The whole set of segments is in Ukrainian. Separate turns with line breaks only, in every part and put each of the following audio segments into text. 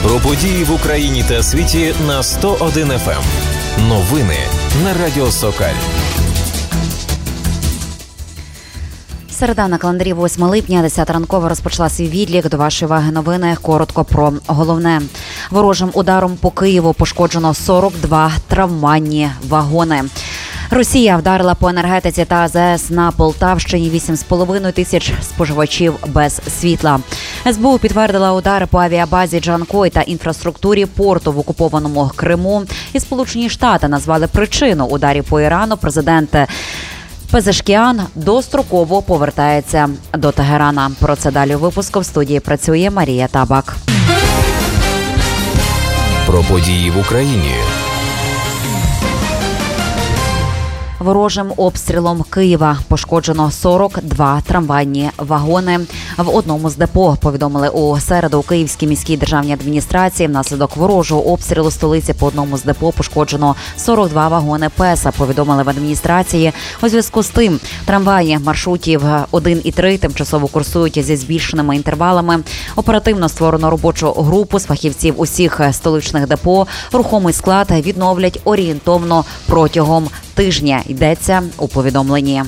Про події в Україні та світі на 101 FM. Новини на Радіо Сокаль.
Середа на календарі 8 липня, 10 ранково розпочала свій відлік. До вашої уваги новини. Коротко про головне. Ворожим ударом по Києву пошкоджено 42 травмовані вагони. Росія вдарила по енергетиці та АЗС на Полтавщині. 8,5 тисяч споживачів без світла. СБУ підтвердила удари по авіабазі Джанкой та інфраструктурі порту в окупованому Криму. І Сполучені Штати назвали причину ударів по Ірану. Президент Пезешкіан достроково повертається до Тегерана. Про це далі у випуску. В студії працює Марія Табак.
Про події в Україні.
Ворожим обстрілом Києва пошкоджено 42 трамвайні вагони в одному з депо, повідомили у середу у Київській міській державній адміністрації. Внаслідок ворожого обстрілу столиці по одному з депо пошкоджено 42 вагони ПЕСа, повідомили в адміністрації. У зв'язку з тим трамваї маршрутів 1 і 3 тимчасово курсують зі збільшеними інтервалами. Оперативно створено робочу групу з фахівців усіх столичних депо. Рухомий склад відновлять орієнтовно протягом тижня, йдеться у повідомленні.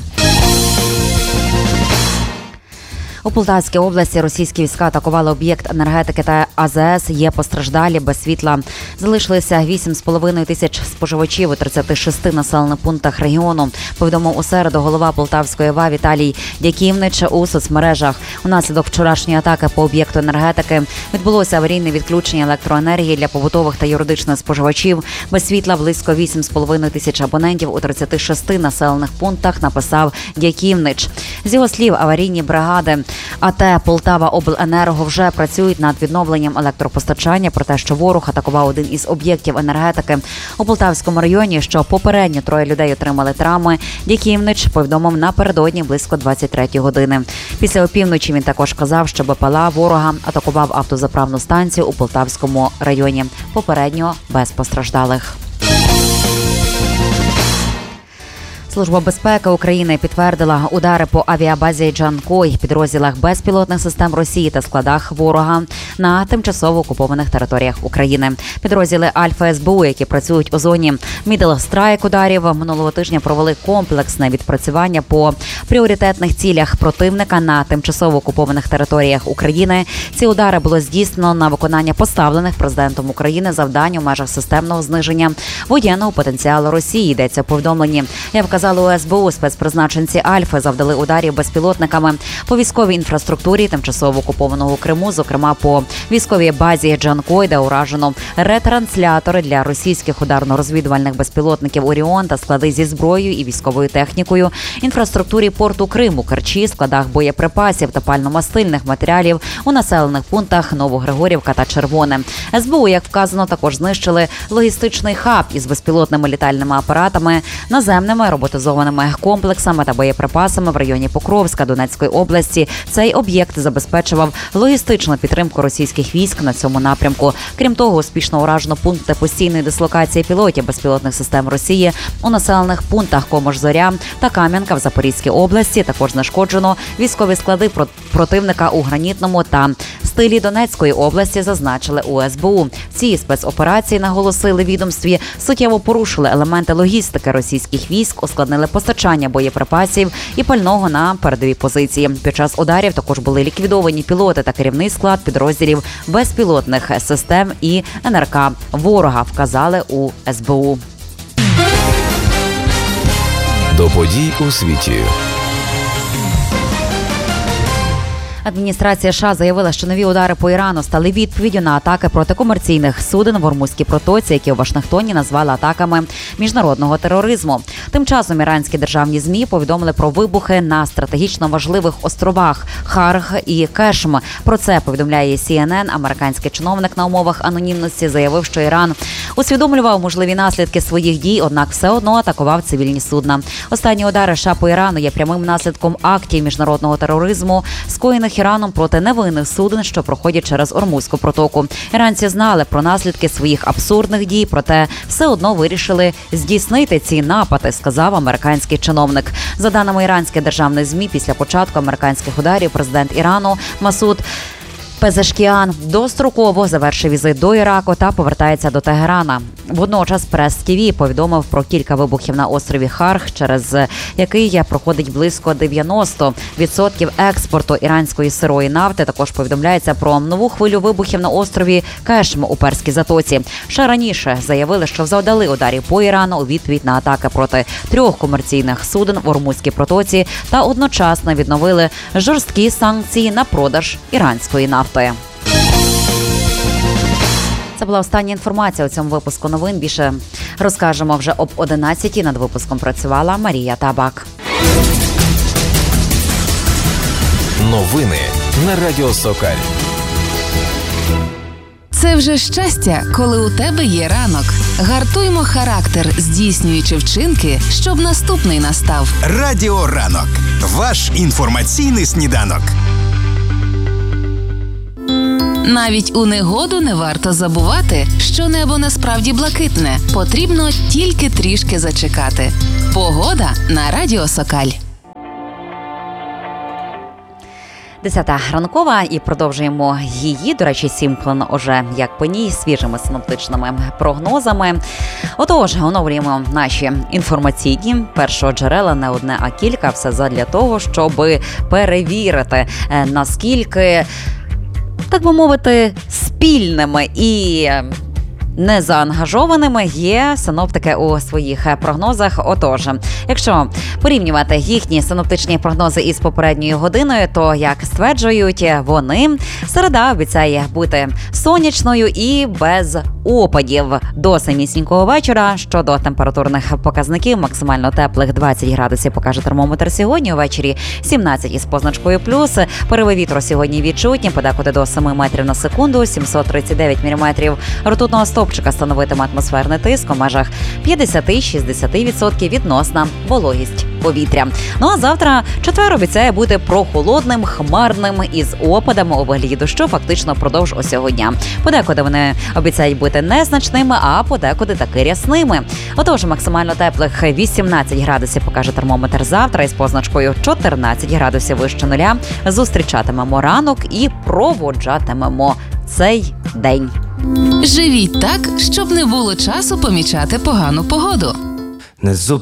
У Полтавській області російські війська атакували об'єкт енергетики та АЗС. Є постраждалі, без світла. Залишилися 8,5 тисяч споживачів у 36 населених пунктах регіону, повідомив у середу голова Полтавської ОВА Віталій Дяківнич у соцмережах. Унаслідок вчорашньої атаки по об'єкту енергетики відбулося аварійне відключення електроенергії для побутових та юридичних споживачів. Без світла близько 8,5 тисяч абонентів у 36 населених пунктах, написав Дяківнич. З його слів, аварійні бригади АТ Полтава-Обленерго вже працюють над відновленням електропостачання, про те, що ворог атакував один із об'єктів енергетики у Полтавському районі, що попередньо 3 людей отримали травми. Дяківнич повідомив напередодні близько 23 години. Після опівночі він також казав, що БПЛА ворога атакував автозаправну станцію у Полтавському районі. Попередньо без постраждалих. Служба безпеки України підтвердила удари по авіабазі Джанкой, підрозділах безпілотних систем Росії та складах ворога на тимчасово окупованих територіях України. Підрозділи Альфа СБУ, які працюють у зоні Мідл Страйк ударів, минулого тижня провели комплексне відпрацювання по пріоритетних цілях противника на тимчасово окупованих територіях України. Ці удари було здійснено на виконання поставлених президентом України завдань у межах системного зниження воєнного потенціалу Росії, йдеться у повідомленні. У СБУ спецпризначенці Альфи завдали ударів безпілотниками по військовій інфраструктурі тимчасово окупованого Криму, зокрема по військовій базі Джанкой, де уражено ретранслятори для російських ударно-розвідувальних безпілотників «Оріон» та склади зі зброєю і військовою технікою, інфраструктурі порту Криму, Керчі, складах боєприпасів та пально-мастильних матеріалів у населених пунктах Новогригорівка та Червоне. СБУ, як вказано, також знищили логістичний хаб із безпілотними літальними апаратами, наземними роботизованими комплексами та боєприпасами в районі Покровська Донецької області. Цей об'єкт забезпечував логістичну підтримку російських військ на цьому напрямку. Крім того, успішно уражено пункти постійної дислокації пілотів безпілотних систем Росії у населених пунктах Комож-Зоря та Кам'янка в Запорізькій області. Також знешкоджено військові склади противника у Гранітному та Стилі Донецької області, зазначили у СБУ. Ці спецоперації, наголосили відомстві, суттєво порушили елементи логістики російських військ, ускладнили постачання боєприпасів і пального на передові позиції. Під час ударів також були ліквідовані пілоти та керівний склад підрозділів безпілотних систем і НРК ворога, вказали у СБУ.
До подій у світі.
Адміністрація США заявила, що нові удари по Ірану стали відповіддю на атаки проти комерційних суден в Ормузькій протоці, які у Вашингтоні назвали атаками міжнародного тероризму. Тим часом іранські державні ЗМІ повідомили про вибухи на стратегічно важливих островах Харг і Кешм. Про це повідомляє CNN. Американський чиновник на умовах анонімності заявив, що Іран усвідомлював можливі наслідки своїх дій, однак все одно атакував цивільні судна. Останні удари США по Ірану є прямим наслідком актів міжнародного тероризму, скоєних Іраном проти невинних суден, що проходять через Ормузьку протоку. Іранці знали про наслідки своїх абсурдних дій, проте все одно вирішили здійснити ці напади, сказав американський чиновник. За даними іранських державних ЗМІ, після початку американських ударів президент Ірану Масуд Пезешкіан достроково завершив візит до Іраку та повертається до Тегерана. Водночас Прес-ТВ повідомив про кілька вибухів на острові Харх, через який проходить близько 90% експорту іранської сирої нафти. Також повідомляється про нову хвилю вибухів на острові Кешм у Перській затоці. Ще раніше заявили, що завдали ударів по Ірану у відповідь на атаки проти 3 комерційних суден в Ормузькій протоці та одночасно відновили жорсткі санкції на продаж іранської нафти. Це була остання інформація у цьому випуску новин. Більше розкажемо вже об 11-й. Над випуском працювала Марія Табак.
Новини на Радіо Сокаль.
Це вже щастя, коли у тебе є ранок. Гартуймо характер, здійснюючи вчинки, щоб наступний настав.
Радіо Ранок. Ваш інформаційний сніданок.
Навіть у негоду не варто забувати, що небо насправді блакитне. Потрібно тільки трішки зачекати. Погода на Радіо Сокаль.
10-та ранкова і продовжуємо її. До речі, 7 хвилин уже як по ній, свіжими синоптичними прогнозами. Отож, оновлюємо наші інформаційні першоджерела, не одне, а кілька. Все задля того, щоб перевірити, наскільки, так би мовити, спільними і незаангажованими є синоптики у своїх прогнозах. Отож, якщо порівнювати їхні синоптичні прогнози із попередньою годиною, то, як стверджують вони, середа обіцяє бути сонячною і без опадів до самісінького вечора. Щодо температурних показників, максимально теплих 20 градусів покаже термометр сьогодні, увечері 17 із позначкою плюс. Пориви вітру сьогодні відчутні, подекуди до 7 метрів на секунду, 739 міліметрів ртутного стовпчика становитиме атмосферний тиск у межах 50-60% відносна вологість повітря. Ну а завтра четвер обіцяє бути прохолодним, хмарним із опадами у вигляді дощу фактично впродовж усього дня. Подекуди вони обіцяють бути незначними, а подекуди таки рясними. Отож, максимально теплих 18 градусів покаже термометр завтра із позначкою 14 градусів вище нуля. Зустрічатимемо ранок і проводжатимемо цей день.
Живіть так, щоб не було часу помічати погану погоду.
Не